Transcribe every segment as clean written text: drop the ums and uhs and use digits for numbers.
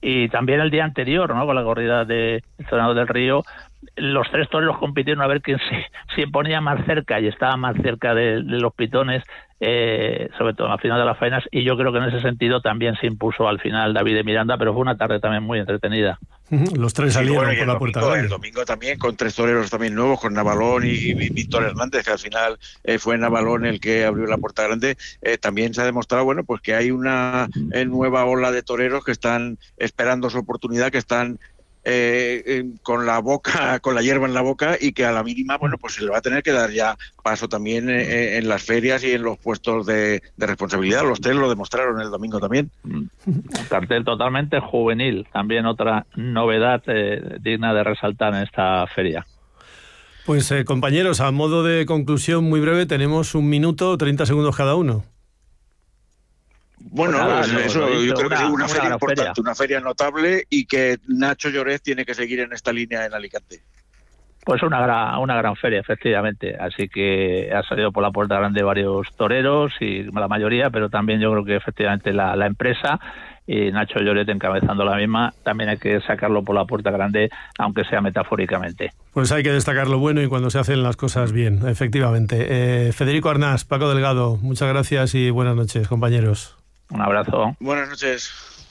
Y también el día anterior, ¿no?, con la corrida de Tornado del Río, los 3 toreros compitieron a ver quién se ponía más cerca y estaba más cerca de los pitones, sobre todo al final de las faenas, y yo creo que en ese sentido también se impuso al final David de Miranda, pero fue una tarde también muy entretenida. Los 3 salieron por la puerta grande. El domingo también con 3 toreros también nuevos, con Navalón y Víctor Hernández, que al final fue Navalón el que abrió la puerta grande. También se ha demostrado, bueno, pues que hay una nueva ola de toreros que están esperando su oportunidad, que están con la hierba en la boca, y que a la mínima, bueno, pues se le va a tener que dar ya paso también en las ferias y en los puestos de responsabilidad. Los 3 lo demostraron el domingo también. Un cartel totalmente juvenil, también otra novedad digna de resaltar en esta feria. Pues compañeros, a modo de conclusión muy breve, tenemos 1 minuto, 30 segundos cada uno. Bueno, yo creo que es una feria importante, una feria notable, y que Nacho Lloret tiene que seguir en esta línea en Alicante. Pues una gran feria, efectivamente. Así que ha salido por la puerta grande varios toreros, y la mayoría, pero también yo creo que efectivamente la empresa y Nacho Lloret encabezando la misma, también hay que sacarlo por la puerta grande, aunque sea metafóricamente. Pues hay que destacar lo bueno y cuando se hacen las cosas bien, efectivamente. Federico Arnás, Paco Delgado, muchas gracias y buenas noches, compañeros. Un abrazo. Buenas noches.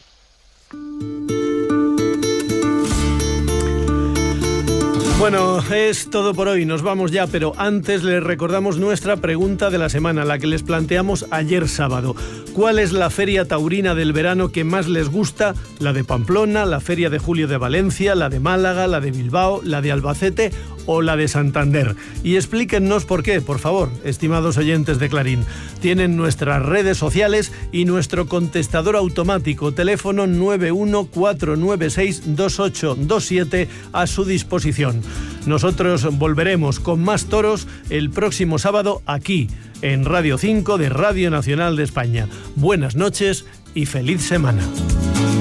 Bueno, es todo por hoy, nos vamos ya, pero antes les recordamos nuestra pregunta de la semana, la que les planteamos ayer sábado. ¿Cuál es la feria taurina del verano que más les gusta? ¿La de Pamplona, la feria de julio de Valencia, la de Málaga, la de Bilbao, la de Albacete o la de Santander? Y explíquennos por qué, por favor, estimados oyentes de Clarín. Tienen nuestras redes sociales y nuestro contestador automático, teléfono 914962827, a su disposición. Nosotros volveremos con más toros el próximo sábado aquí, en Radio 5 de Radio Nacional de España. Buenas noches y feliz semana.